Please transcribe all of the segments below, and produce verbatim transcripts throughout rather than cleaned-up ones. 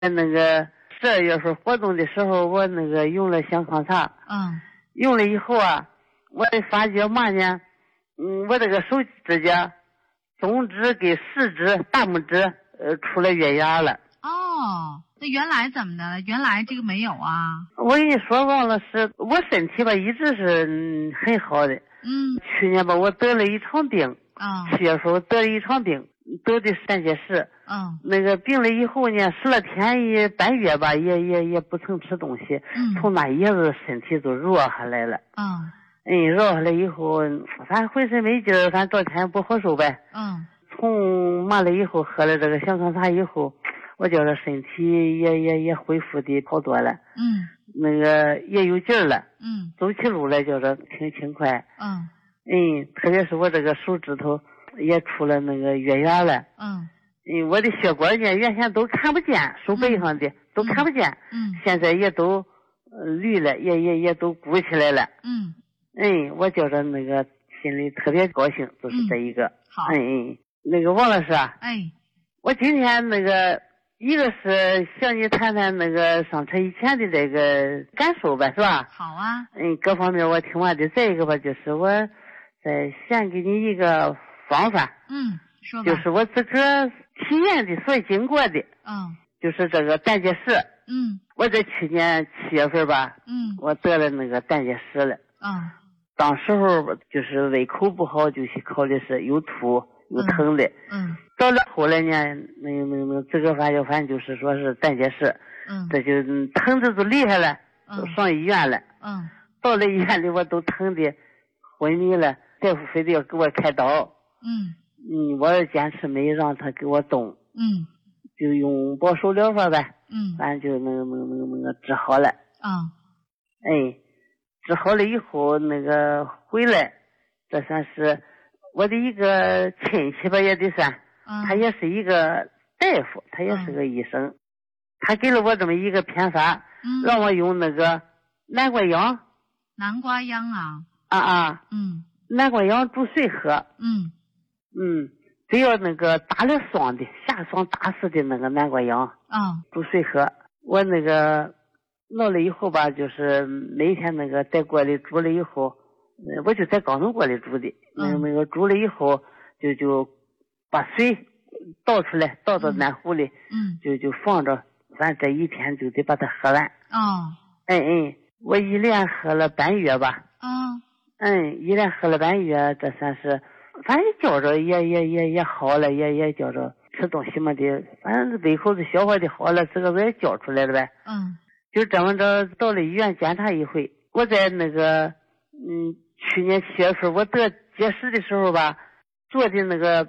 那个十二月份活动的时候，我那个用了香康茶。 嗯。 用了以后啊，我发觉嘛呢，嗯，我这个手指甲、中指跟食指、大拇指呃出了月牙了。 哦，那原来怎么的？原来这个没有啊？ 我跟你说，王老师，我身体吧一直是、嗯、很好的。 嗯。 去年吧，我得了一场病。 啊、 七月份我得了一场病，得的是胆结石。 嗯。 那个病了以后呢，十来天一半月吧，也也也不曾吃东西。 嗯。 从那一日身体就弱下来了。 嗯。 嗯，弱下来以后，反正浑身没劲儿，反正这天不好受呗。 嗯。 从麻了以后，喝了这个香康茶以后，我觉得身体也也也恢复的好多了。 嗯。 那个也有劲儿了。 嗯。 走起路来觉着挺轻快。 嗯。 嗯，特别是我这个手指头也出了那个月牙了。 嗯。 嗯，我的血管呢，原先都看不见，手背上的、嗯、都看不见。 嗯。 现在也都呃绿了，也也也都鼓起来了。 嗯。 嗯，我觉着那个心里特别高兴，就是这一个。 嗯、好。 嗯嗯，那个王老师啊。 哎。 我今天那个一个是向你谈谈那个上车以前的这个感受呗，是吧？ 好啊。 嗯，各方面我听完的。再一个吧，就是我再献给你一个方法。 嗯，说吧。 就是我自个体验的，所经过的。 嗯。 就是这个胆结石。 嗯。 我在去年七月份吧。 嗯。 我得了那个胆结石了。 嗯。 当时候就是胃口不好，就是考的是有吐有疼的。 嗯。 到了后来呢，那那那自个发觉反正就是说是胆结石。 嗯。 这就疼的都厉害了。 嗯。 都上医院了。 嗯。 到了医院里我都疼的昏迷了，大夫非得要给我开刀。 嗯。 嗯，我坚持没让他给我动。 嗯。 就用保守疗法呗。 嗯。 反正就那个那个那个那个治好了。 嗯。 哎，治好了以后那个回来，这算是我的一个亲戚吧，也得算。 嗯。 他也是一个大夫，他也是个医生。嗯、他给了我这么一个偏方。嗯。让我用那个南瓜秧。 南瓜秧啊。 啊啊。 嗯。 南瓜秧煮水喝。 嗯。 嗯，只要那个打了霜的、下霜打死的那个南瓜秧。 嗯。 煮水喝。我那个弄了以后吧，就是每天那个在锅里煮了以后，我就在高浓锅里煮的。嗯。那个煮了以后，就就把水倒出来，倒到暖壶里。 嗯。 就就放着，反正这一天就得把它喝完。 哦。 哎哎，我一连喝了半月吧。 嗯。 嗯，一连喝了半月，这算是，反正觉着也也也也好了，也也觉着吃东西嘛的，反正胃口子消化的好了，这个也交出来了呗。 嗯。 就这么着到了医院检查一回，我在那个嗯去年七月份我得结石的时候吧，做的那个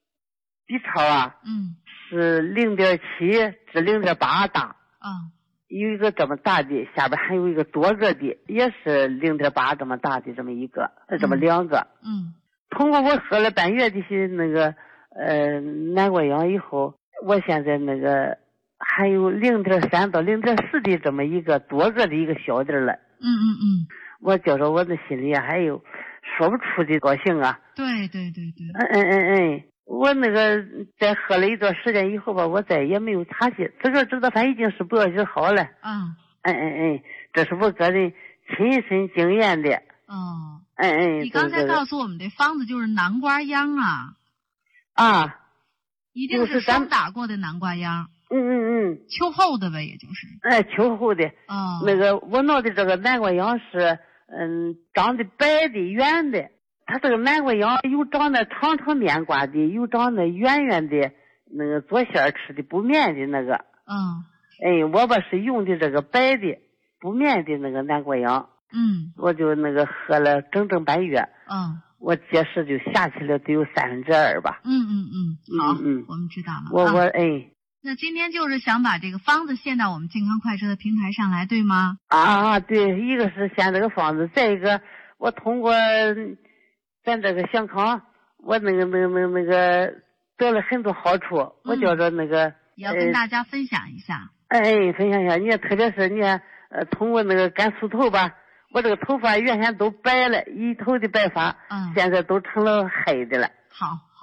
B 超啊。 嗯。 是零点七至零点八大。 嗯。 有一个这么大的，下边还有一个多个的，也是零点八这么大的这么一个，这么两个。 嗯。 通过我喝了半月的些那个呃南瓜秧以后，我现在那个还有零点三到零点四的这么一个多个的一个小点了。 嗯嗯嗯。 我觉着我的心里还有说不出的高兴啊。 对对对对。 嗯嗯嗯嗯。我那个在喝了一段时间以后吧，我再也没有擦去，自个儿知道反正已经是不要紧好了。 嗯。 嗯嗯嗯，这是我个人亲身经验的。 哦。 嗯嗯。 你刚才告诉我们这方子就是南瓜秧啊。 啊。 一定是生打过的南瓜秧。 嗯嗯嗯。 秋后的呗，也就是。 哎，秋后的。 哦。 那个我弄的这个南瓜秧是嗯长得白的圆的。它这个南瓜秧有长得长长面瓜的，有长得圆圆的，那个做馅吃的不面的那个。 嗯。 哎，我吧是用的这个白的不面的那个南瓜秧。 嗯。 我就那个喝了整整半月。 嗯。 我结石就下去了，得有三分之二吧。 嗯嗯嗯。好。 嗯嗯。 我们知道了。 我我啊、 哎。 那今天就是想把这个方子献到我们健康快车的平台上来，对吗？ 啊，对，一个是献这个方子，再一个我通过。咱这个香康，我那个那个那个那个得了很多好处，嗯、我觉着那个也要跟大家分享一下。 哎、呃，分享一下，你看，特别是你看，呃，通过那个干梳头吧，我这个头发原先都白了，一头的白发，嗯，现在都成了黑的了。 好好。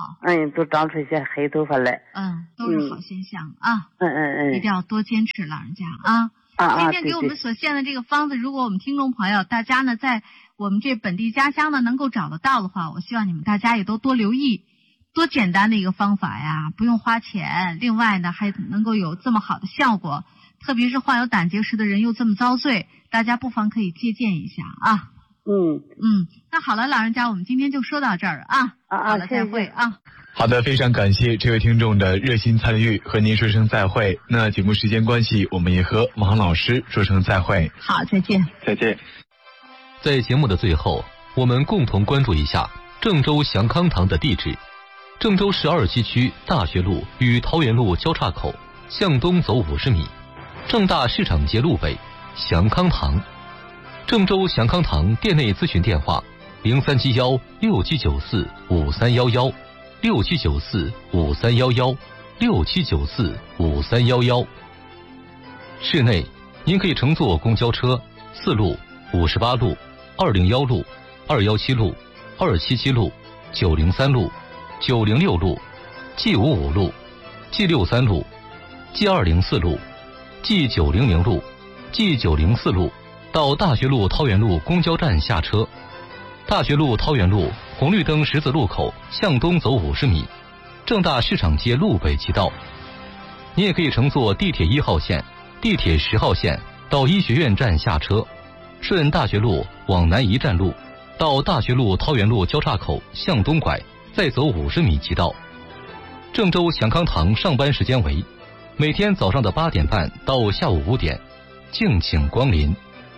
好。 嗯，都长出一些黑头发来。 嗯，都是好现象、嗯、啊。 嗯嗯嗯。 一定要多坚持，老人家啊。 啊啊！ 今天给我们所献的这个方子，如果我们听众朋友大家呢在我们这本地家乡呢能够找得到的话，我希望你们大家也都多留意，多简单的一个方法呀，不用花钱，另外呢还能够有这么好的效果，特别是患有胆结石的人又这么遭罪，大家不妨可以借鉴一下啊。 嗯嗯，那好了，老人家，我们今天就说到这儿啊。 啊啊， 好了，再会啊。 好的，非常感谢这位听众的热心参与，和您说声再会。那节目时间关系，我们也和王老师说声再会。 好，再见。 再见。 在节目的最后，我们共同关注一下郑州祥康堂的地址：郑州市二七区大学路与桃园路交叉口，向东走五十米，正大市场街路北，祥康堂。郑州祥康堂店内咨询电话：零三七幺六七九四五三幺幺，六七九四五三幺幺，六七九四五三幺幺。室内，您可以乘坐公交车四路、五十八路、二零幺路、二幺七路、二七七路、九零三路、九零六路、G 五五路、G 六三路、G 二零四路、G 九零零路、G 九零四路。到大学路桃园路公交站下车，大学路桃园路红绿灯十字路口向东走五十米，正大市场街路北即到。你也可以乘坐地铁一号线、地铁十号线到医学院站下车，顺大学路往南一站路，到大学路桃园路交叉口向东拐，再走五十米即到。郑州祥康堂上班时间为每天早上的八点半到下午五点，敬请光临。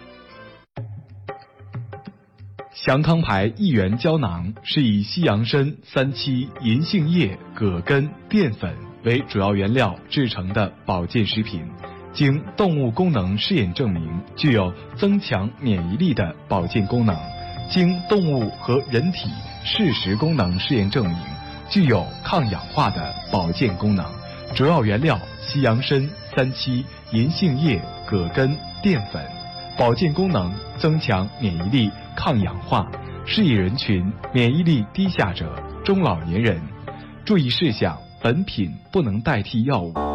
祥康牌一元胶囊是以西洋参、三七、银杏叶、葛根、淀粉为主要原料制成的保健食品，经动物功能试验证明具有增强免疫力的保健功能，经动物和人体适时功能试验证明具有抗氧化的保健功能，主要原料西洋参、三七、银杏叶、葛根、淀粉，保健功能增强免疫力、抗氧化，适宜人群免疫力低下者、中老年人。注意事项：本品不能代替药物。